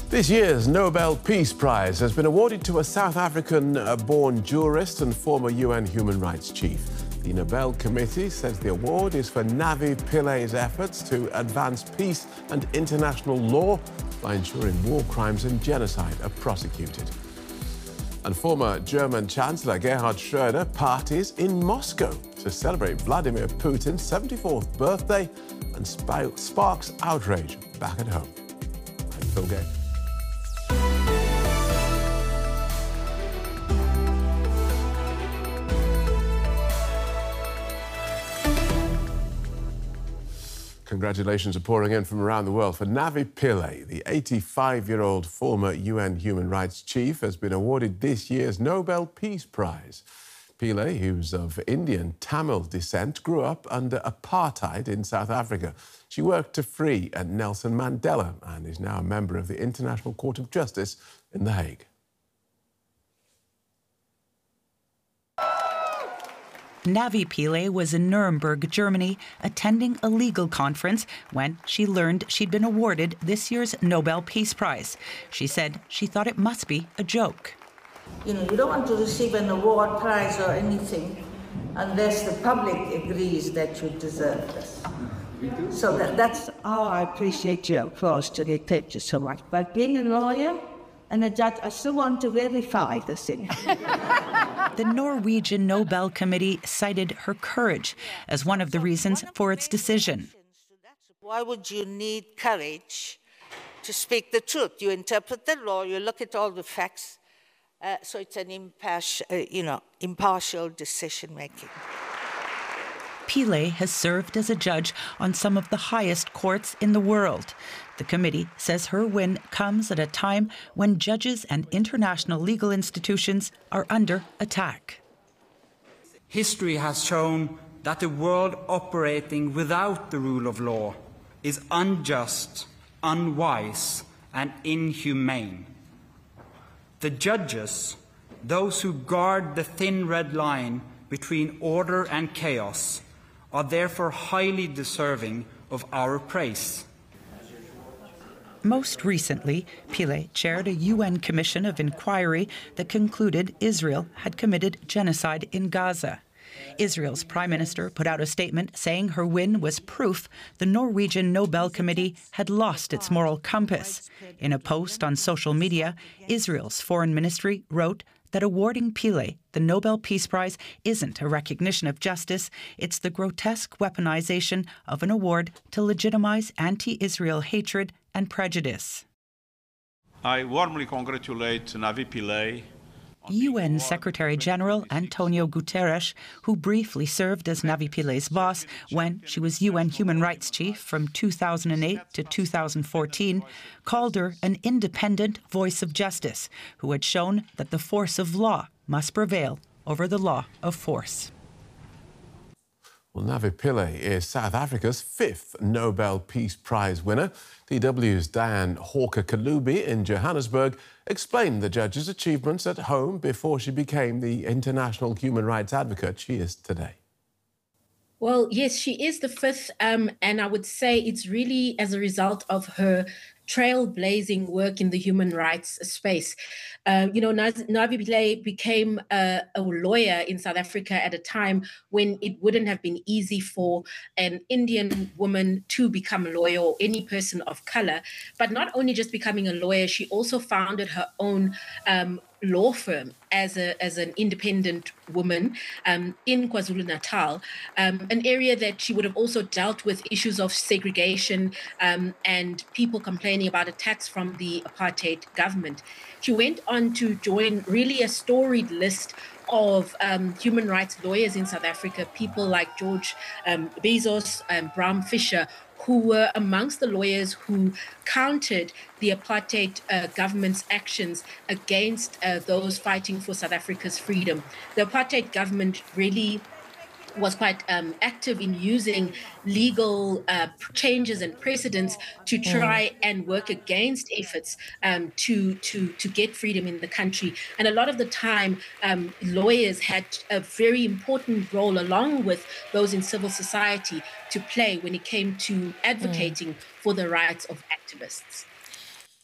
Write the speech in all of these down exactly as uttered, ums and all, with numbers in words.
This year's Nobel Peace Prize has been awarded to a South African-born jurist and former U N human rights chief. The Nobel Committee says the award is for Navi Pilley's efforts to advance peace and international law by ensuring war crimes and genocide are prosecuted. And former German Chancellor Gerhard Schröder parties in Moscow to celebrate Vladimir Putin's seventy-fourth birthday and sparks outrage back at home. I'm Phil Gay. Congratulations are pouring in from around the world for Navi Pillay. The eighty-five-year-old former U N human rights chief has been awarded this year's Nobel Peace Prize. Pillay, who's of Indian Tamil descent, grew up under apartheid in South Africa. She worked to free Nelson Mandela and is now a member of the International Court of Justice in The Hague. Navi Pillay was in Nuremberg, Germany, attending a legal conference when she learned she'd been awarded this year's Nobel Peace Prize. She said she thought it must be a joke. You know, you don't want to receive an award, prize or anything unless the public agrees that you deserve this. So that, that's how I appreciate your approach to the picture so much. But being a lawyer and a judge, I still want to verify the thing. The Norwegian Nobel Committee cited her courage as one of the reasons for its decision. Why would you need courage to speak the truth? You interpret the law, you look at all the facts, uh, so it's an impartial, uh, you know, impartial decision-making. Pillay has served as a judge on some of the highest courts in the world. The committee says her win comes at a time when judges and international legal institutions are under attack. History has shown that a world operating without the rule of law is unjust, unwise, and inhumane. The judges, those who guard the thin red line between order and chaos, are therefore highly deserving of our praise. Most recently, Pillay chaired a U N commission of inquiry that concluded Israel had committed genocide in Gaza. Israel's prime minister put out a statement saying her win was proof the Norwegian Nobel Committee had lost its moral compass. In a post on social media, Israel's foreign ministry wrote that awarding Pillay the Nobel Peace Prize isn't a recognition of justice, it's the grotesque weaponization of an award to legitimize anti-Israel hatred and prejudice. I warmly congratulate Navi Pillay. U N Secretary-General Antonio Guterres, who briefly served as Navi Pillay's boss when she was U N Human Rights Chief from two thousand eight to two thousand fourteen, called her an independent voice of justice who had shown that the force of law must prevail over the law of force. Well, Navi Pillay is South Africa's fifth Nobel Peace Prize winner. D W's Diane Hawker-Kalubi in Johannesburg explained the judge's achievements at home before she became the international human rights advocate she is today. Well, yes, she is the fifth, um, and I would say it's really as a result of her trailblazing work in the human rights space. Uh, you know, Navi Pillay became a, a lawyer in South Africa at a time when it wouldn't have been easy for an Indian woman to become a lawyer or any person of color. But not only just becoming a lawyer, she also founded her own um, law firm as a as an independent woman um, in KwaZulu-Natal, um, an area that she would have also dealt with issues of segregation um, and people complaining about attacks from the apartheid government. She went on to join really a storied list of um, human rights lawyers in South Africa, people like George um, Bezos and Bram Fischer, who were amongst the lawyers who countered the apartheid uh, government's actions against uh, those fighting for South Africa's freedom. The apartheid government really was quite um, active in using legal uh, changes and precedents to try and work against efforts um, to, to, to get freedom in the country. And a lot of the time, um, lawyers had a very important role, along with those in civil society, to play when it came to advocating mm. for the rights of activists.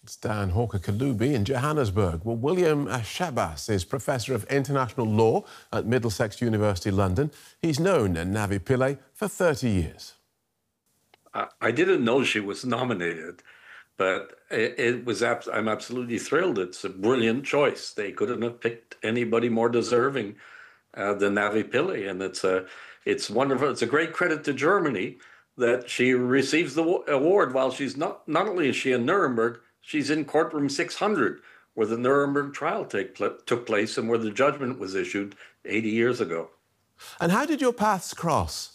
It's Dan Hawker-Kalubi in Johannesburg. Well, William Shabas is Professor of International Law at Middlesex University, London. He's known Navi Pillay for thirty years. I didn't know she was nominated, but it, it was. Abs I'm absolutely thrilled. It's a brilliant choice. They couldn't have picked anybody more deserving uh, than Navi Pillay, and it's a, it's wonderful. It's a great credit to Germany that she receives the award while she's not. Not only is she in Nuremberg, she's in courtroom six hundred, where the Nuremberg trial take pl took place and where the judgment was issued eighty years ago. And how did your paths cross?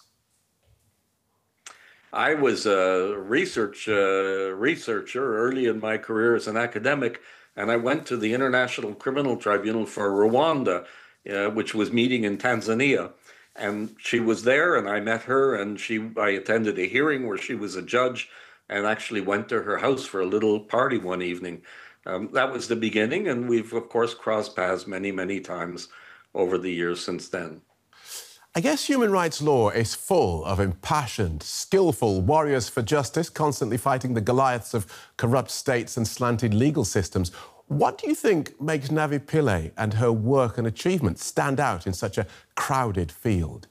I was a research uh, researcher early in my career as an academic, and I went to the International Criminal Tribunal for Rwanda, uh, which was meeting in Tanzania. And she was there, and I met her, and she I attended a hearing where she was a judge, and actually went to her house for a little party one evening. Um, that was the beginning, and we've, of course, crossed paths many, many times over the years since then. I guess human rights law is full of impassioned, skillful warriors for justice, constantly fighting the Goliaths of corrupt states and slanted legal systems. What do you think makes Navi Pillay and her work and achievements stand out in such a crowded field?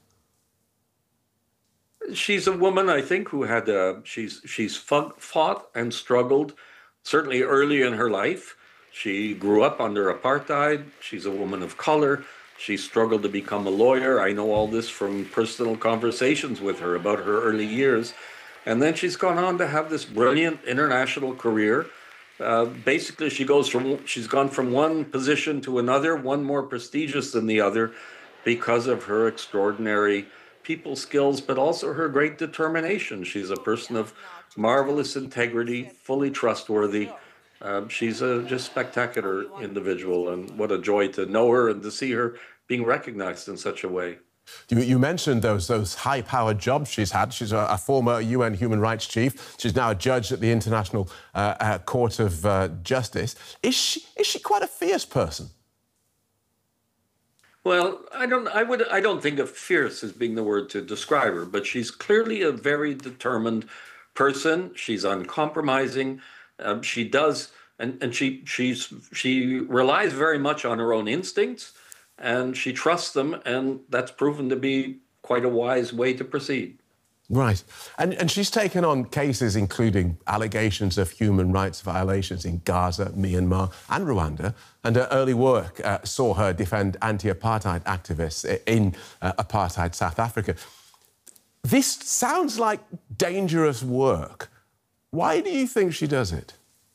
She's a woman, I think, who had a, she's she's fought and struggled, certainly early in her life. She grew up under apartheid. She's a woman of color. She struggled to become a lawyer. I know all this from personal conversations with her about her early years. And then she's gone on to have this brilliant international career. Uh, basically, she goes from she's gone from one position to another, one more prestigious than the other, because of her extraordinary people skills, but also her great determination. She's a person of marvelous integrity, fully trustworthy. Um, she's a just spectacular individual, and what a joy to know her and to see her being recognized in such a way. You, you mentioned those those high-powered jobs she's had. She's a, a former U N human rights chief. She's now a judge at the International uh, uh, Court of uh, Justice. Is she is she quite a fierce person? Well, I don't. I would. I don't think of fierce as being the word to describe her, but she's clearly a very determined person. She's uncompromising. Um, she does, and and she she's she relies very much on her own instincts, and she trusts them, and that's proven to be quite a wise way to proceed. Right, and and she's taken on cases including allegations of human rights violations in Gaza, Myanmar, and Rwanda. And her early work uh, saw her defend anti-apartheid activists in uh, apartheid South Africa. This sounds like dangerous work. Why do you think she does it?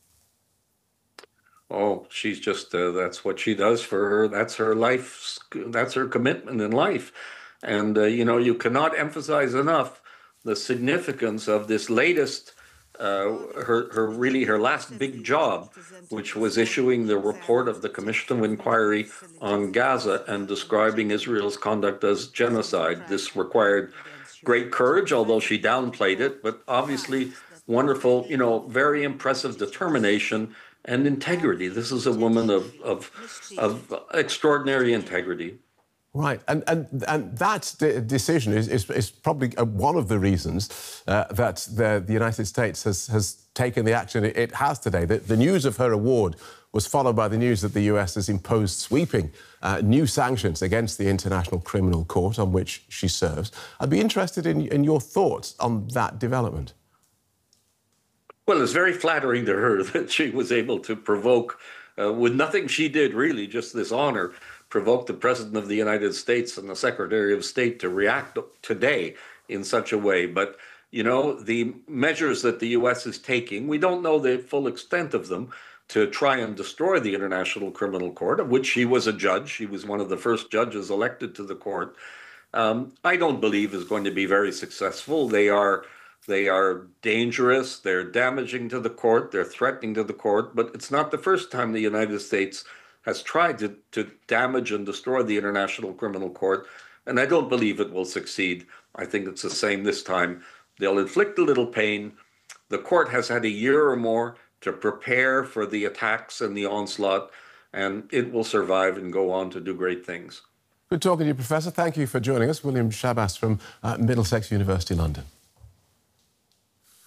Oh, she's just, uh, that's what she does for her. That's her life. That's her commitment in life. And, uh, you know, you cannot emphasize enough the significance of this latest, uh, her, her really her last big job, which was issuing the report of the Commission of Inquiry on Gaza and describing Israel's conduct as genocide. This required great courage, although she downplayed it, but obviously wonderful, you know, very impressive determination and integrity. This is a woman of, of, of extraordinary integrity. Right, and and and that de decision is, is is probably one of the reasons uh, that the the United States has has taken the action it has today. The, the news of her award was followed by the news that the U S has imposed sweeping uh, new sanctions against the International Criminal Court on which she serves. I'd be interested in in your thoughts on that development. Well, it's very flattering to her that she was able to provoke, uh, with nothing she did really, just this honor, provoke the President of the United States and the Secretary of State to react today in such a way. But, you know, the measures that the U S is taking, we don't know the full extent of them, to try and destroy the International Criminal Court, of which she was a judge. She was one of the first judges elected to the court. Um, I don't believe is going to be very successful. They are They are dangerous, they're damaging to the court, they're threatening to the court, but it's not the first time the United States has tried to, to damage and destroy the International Criminal Court, and I don't believe it will succeed. I think it's the same this time. They'll inflict a little pain. The court has had a year or more to prepare for the attacks and the onslaught, and it will survive and go on to do great things. Good talking to you, Professor. Thank you for joining us. William Shabas from uh, Middlesex University, London.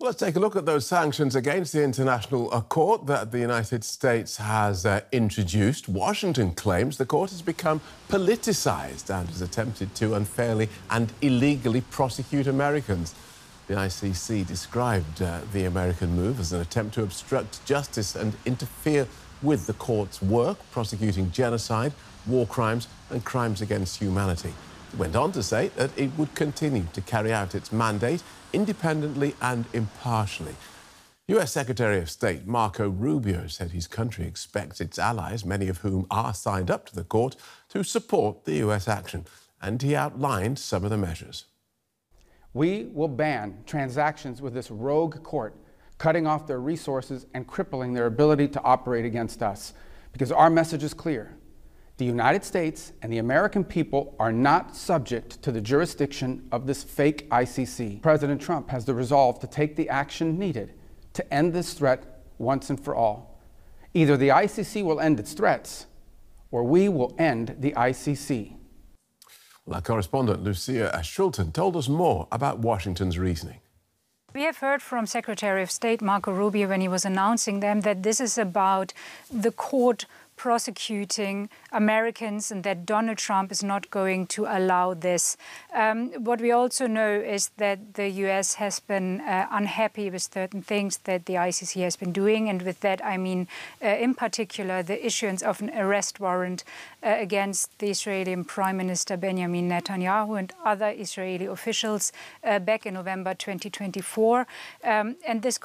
Well, let's take a look at those sanctions against the International Court that the United States has uh, introduced. Washington claims the court has become politicised and has attempted to unfairly and illegally prosecute Americans. The I C C described uh, the American move as an attempt to obstruct justice and interfere with the court's work, prosecuting genocide, war crimes and crimes against humanity. It went on to say that it would continue to carry out its mandate independently and impartially. U S Secretary of State Marco Rubio said his country expects its allies, many of whom are signed up to the court, to support the U S action. And he outlined some of the measures. We will ban transactions with this rogue court, cutting off their resources and crippling their ability to operate against us. Because our message is clear. The United States and the American people are not subject to the jurisdiction of this fake I C C. President Trump has the resolve to take the action needed to end this threat once and for all. Either the I C C will end its threats, or we will end the I C C. Well, our correspondent Lucia Schulten told us more about Washington's reasoning. We have heard from Secretary of State Marco Rubio when he was announcing them that this is about the court prosecuting Americans and that Donald Trump is not going to allow this. Um, what we also know is that the U S has been uh, unhappy with certain things that the I C C has been doing. And with that, I mean, uh, in particular, the issuance of an arrest warrant uh, against the Israeli Prime Minister Benjamin Netanyahu and other Israeli officials uh, back in November twenty twenty-four. Um, and this